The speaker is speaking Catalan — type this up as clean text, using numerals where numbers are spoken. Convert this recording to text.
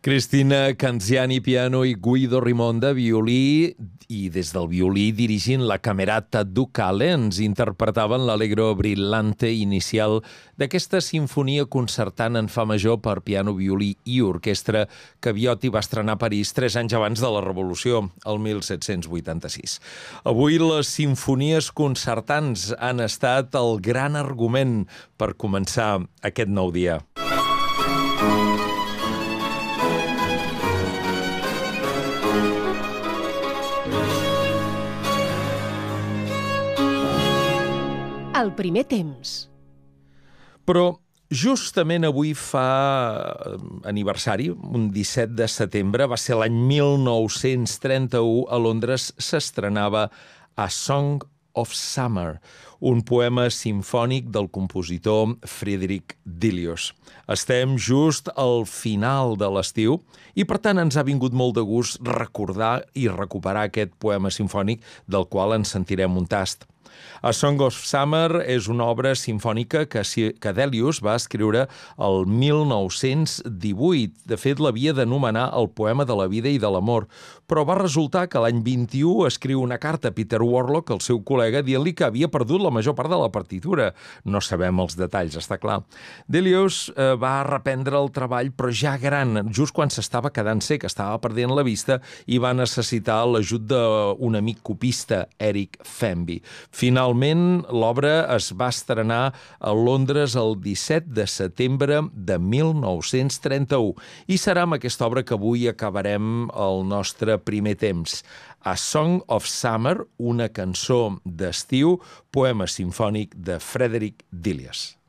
Cristina Canziani, piano, i Guido Rimonda, violí, i des del violí dirigint la Camerata Ducale ens interpretaven l'Allegro brillante inicial d'aquesta sinfonia concertant en fa major per piano, violí i orquestra que Viotti va estrenar a París 3 anys abans de la Revolució, el 1786. Avui les sinfonies concertants han estat el gran argument per començar aquest nou dia. El primer temps. Però justament avui fa aniversari, un 17 de setembre, va ser l'any 1931, a Londres s'estrenava A Song of Summer, un poema simfònic del compositor Frederick Delius. Estem just al final de l'estiu i, per tant, ens ha vingut molt de gust recordar i recuperar aquest poema simfònic del qual ens sentirem un tast. A Song of Summer és una obra simfònica que Delius va escriure el 1918. De fet, l'havia d'anomenar el poema de la vida i de l'amor, però va resultar que l'any 21 escriu una carta a Peter Warlock, el seu col·lega, dient-li que havia perdut la major part de la partitura. No sabem els detalls, està clar. Delius va reprendre el treball, però ja gran, just quan s'estava quedant cec, estava perdent la vista i va necessitar l'ajut d'un amic copista, Eric Fenby. Finalment, l'obra es va estrenar a Londres el 17 de setembre de 1931 i serà amb aquesta obra que avui acabarem el nostre primer temps. A Song of Summer, una cançó d'estiu, poema simfònic de Frederick Delius.